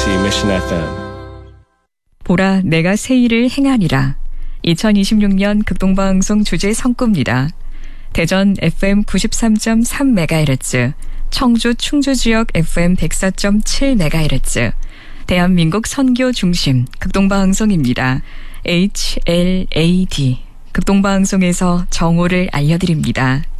KBC Mission FM. 보라 내가 새 일을 행하리라. 2026년 극동방송 주제 성구입니다. 대전 FM 93.3MHz, 청주 충주 지역 FM 104.7MHz, 대한민국 선교 중심 극동방송입니다. HLAD 극동방송에서 정오를 알려드립니다.